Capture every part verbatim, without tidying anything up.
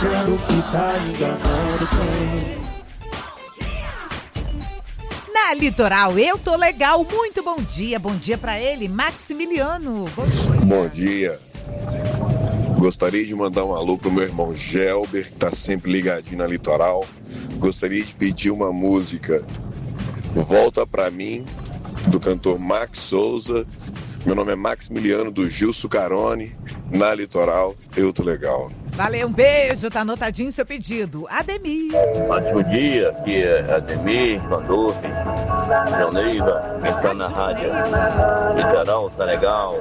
achando que tá enganando quem? Na Litoral, eu tô legal, muito bom dia. Bom dia pra ele, Maximiliano. Bom dia. Bom dia. Gostaria de mandar um alô pro meu irmão Gelber, que tá sempre ligadinho na Litoral. Gostaria de pedir uma música Volta Pra Mim, do cantor Max Souza. Meu nome é Maximiliano, do Gilson Carone. Na Litoral, eu tô legal. Valeu, um beijo, tá anotadinho seu pedido. Ademir. Ótimo dia, aqui é Ademir, Vandolfo, João Neiva, quem tá na rádio Litoral, tá legal.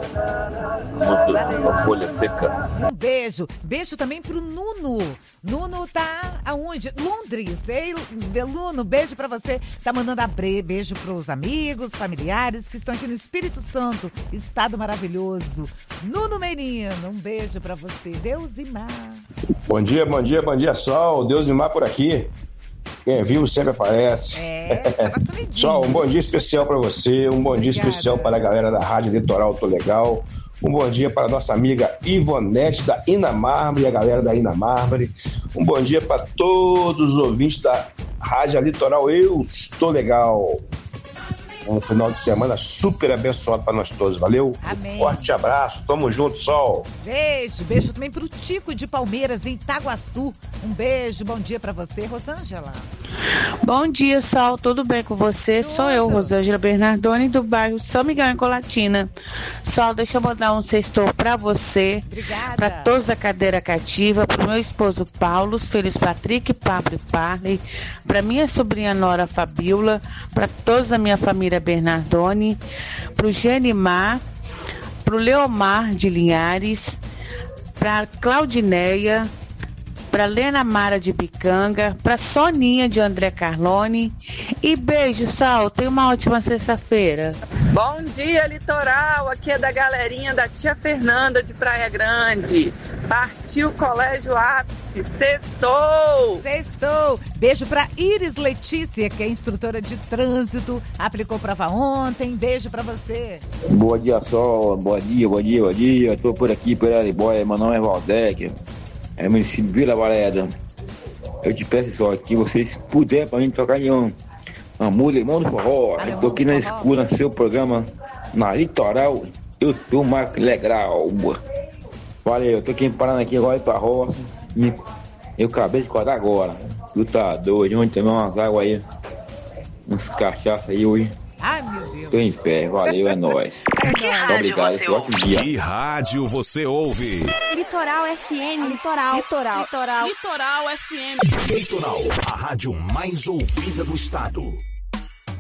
Música uma folha seca. Um beijo. Beijo também pro Nuno. Nuno tá aonde? Londres. Ei, Nuno, beijo pra você. Tá mandando abre, beijo pros amigos, familiares que estão aqui no Espírito Santo. Estado maravilhoso. Nuno Menino, um beijo pra você. Deus e mar. Bom dia, bom dia, bom dia, Sol. Deus e mar por aqui. Quem viu sempre aparece. É, tava sumidinho. Sol, um bom dia especial pra você. Um bom Obrigada. dia especial para a galera da Rádio Litoral, tô legal. Um bom dia para a nossa amiga Ivonete da Inamármore e a galera da Inamármore. Um bom dia para todos os ouvintes da Rádio Litoral, eu estou legal. Um final de semana super abençoado para nós todos, valeu? Amém. Um forte abraço, tamo junto, Sol. Beijo, beijo também pro Tico de Palmeiras, em Itaguaçu. Um beijo, bom dia pra você, Rosângela. Bom dia, Sol, tudo bem com você? Tudo. Sou eu, Rosângela Bernardoni, do bairro São Miguel, em Colatina. Sol, deixa eu mandar um sextou pra você. Obrigada. Pra todos da cadeira cativa, pro meu esposo Paulo, filhos Patrick, Pablo e Parley, pra minha sobrinha Nora Fabiola, pra todos da minha família Bernardoni, pro Genimar, pro Leomar de Linhares, pra Claudineia, pra Lena Mara de Bicanga, pra Soninha de André Carlone. E beijo, Sal, tenha uma ótima sexta-feira. Bom dia, Litoral, aqui é da galerinha da tia Fernanda de Praia Grande. Partiu o Colégio Ápice, sextou! Sextou! Beijo pra Iris Letícia, que é instrutora de trânsito, aplicou prova ontem. Beijo pra você. Bom dia, Sol, bom dia, bom dia, bom dia. Tô por aqui, por Aribóia, meu nome é Valdec, é município de Vila Vareda. Eu te peço só que vocês puderem pra gente tocar em um Amor Limão do Forró. Eu tô aqui na escura, no seu programa, na Litoral, eu tô mais legal. Valeu, eu tô aqui parando aqui agora pra roça. Eu acabei de acordar agora. Tu tá doido, onde tomar umas águas aí, uns cachaça aí hoje. Ai, meu Deus. Tô em pé, valeu, é nóis. Que rádio obrigado, você ótimo dia. Que rádio você ouve? Litoral F M. Litoral. Litoral. Litoral. Litoral F M. Litoral, a rádio mais ouvida do estado.